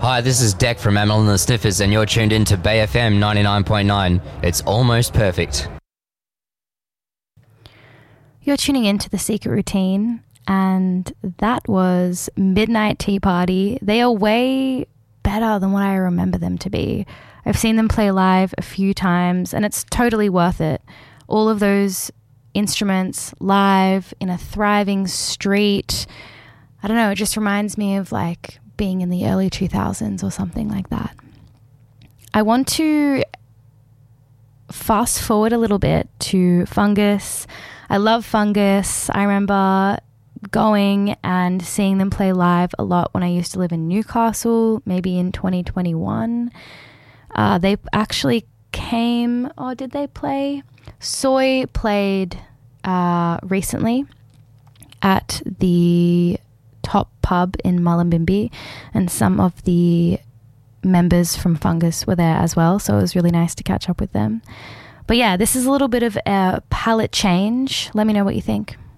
Hi, this is Deck from Amel and the Sniffers, and you're tuned in to Bay FM 99.9. It's almost perfect. You're tuning into The Secret Routine, and that was Midnight Tea Party. They are way better than what I remember them to be. I've seen them play live a few times, and it's totally worth it. All of those instruments live in a thriving street. I don't know, it just reminds me of like being in the early 2000s or something like that. I want to fast forward a little bit to Fungus. I love Fungus. I remember going and seeing them play live a lot when I used to live in Newcastle, maybe in 2021. They actually came, did they play? Soy played recently at the Top Pub in Mullumbimby, and some of the members from Fungus were there as well, so it was really nice to catch up with them. But yeah, this is a little bit of a palette change. Let me know what you think.